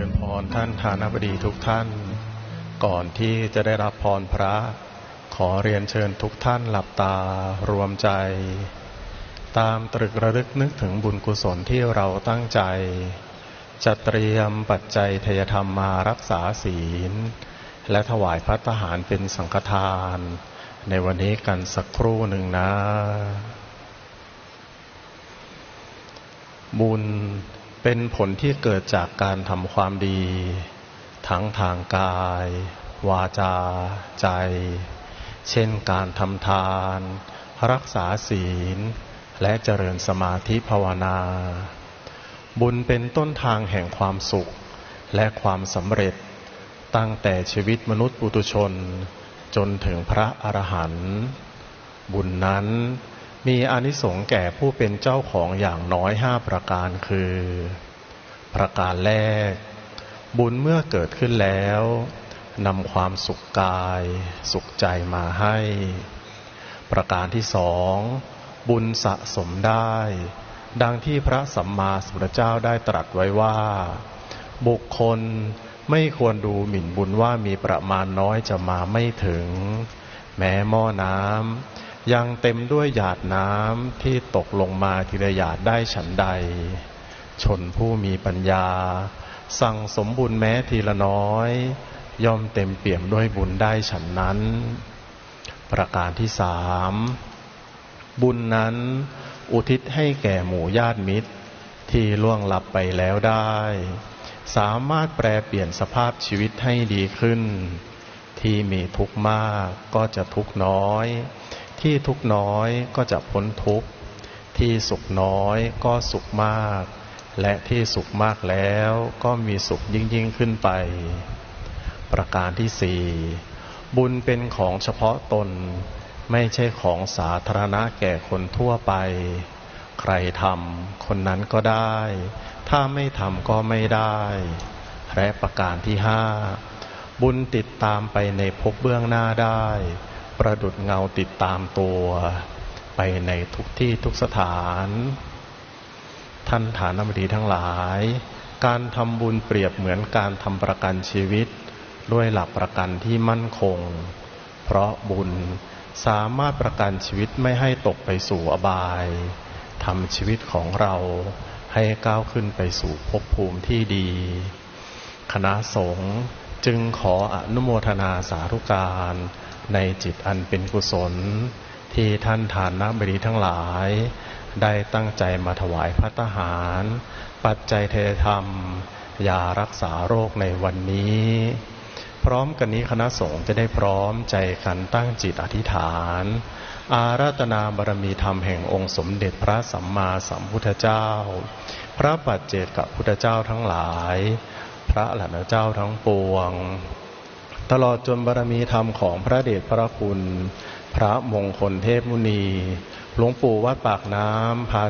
ญพรท่านฐานบดีทุกท่านก่อนที่จะได้รับพรพระขอเรียนเชิญทุกท่านหลับตารวมใจตามตรึกระลึกนึกถึงบุญกุศลที่เราตั้งใจจะเตรียมปัจจัยทายธรรมมารักษาศีลและถวายภัตตาหารเป็นสังฆทานในวันนี้กันสักครู่หนึ่งนะบุญเป็นผลที่เกิดจากการทำความดีทั้งทางกายวาจาใจเช่นการทำทานรักษาศีลและเจริญสมาธิภาวนาบุญเป็นต้นทางแห่งความสุขและความสำเร็จตั้งแต่ชีวิตมนุษย์ปุถุชนจนถึงพระอรหันต์บุญนั้นมีอานิสงส์แก่ผู้เป็นเจ้าของอย่างน้อย5ประการคือประการแรกบุญเมื่อเกิดขึ้นแล้วนำความสุขกายสุขใจมาให้ประการที่สองบุญสะสมได้ดังที่พระสัมมาสัมพุทธเจ้าได้ตรัสไว้ว่าบุคคลไม่ควรดูหมิ่นบุญว่ามีประมาณน้อยจะมาไม่ถึงแม้หม้อน้ำยังเต็มด้วยหยาดน้ำที่ตกลงมาทีละหยาดได้ฉันใดชนผู้มีปัญญาสั่งสมบุญแม้ทีละน้อยย่อมเต็มเปี่ยมด้วยบุญได้ฉันนั้นประการที่สามบุญนั้นอุทิศให้แก่หมู่ญาติมิตรที่ล่วงลับไปแล้วได้สามารถแปลเปลี่ยนสภาพชีวิตให้ดีขึ้นที่มีทุกข์มากก็จะทุกข์น้อยที่ทุกข์น้อยก็จะพ้นทุกข์ที่สุขน้อยก็สุขมากและที่สุขมากแล้วก็มีสุขยิ่งขึ้นไปประการที่สี่บุญเป็นของเฉพาะตนไม่ใช่ของสาธารณะแก่คนทั่วไปใครทำคนนั้นก็ได้ถ้าไม่ทำก็ไม่ได้และประการที่ห้าบุญติดตามไปในภพเบื้องหน้าได้ประดุจเงาติดตามตัวไปในทุกที่ทุกสถานท่านฐานบดีทั้งหลายการทำบุญเปรียบเหมือนการทำประกันชีวิตด้วยหลักประกันที่มั่นคงเพราะบุญสามารถประกันชีวิตไม่ให้ตกไปสู่อบายทำชีวิตของเราให้ก้าวขึ้นไปสู่ภพภูมิที่ดีคณะสงฆ์จึงขออนุโมทนาสาธุการในจิตอันเป็นกุศลที่ท่านฐานบดีทั้งหลายได้ตั้งใจมาถวายภัตตาหารปัจจัยเทธรรมยารักษาโรคในวันนี้พร้อมกันนี้คณะสงฆ์จะได้พร้อมใจกันตั้งจิตอธิษฐานอาราธนาบารมีธรรมแห่งองค์สมเด็จพระสัมมาสัมพุทธเจ้าพระปัจเจกพุทธเจ้าทั้งหลายพระอรหันตเจ้าทั้งปวงตลอดจนบารมีธรรมของพระเดชพระคุณพระมงคลเทพมุนีหลวงปู่วัดปากน้ำพา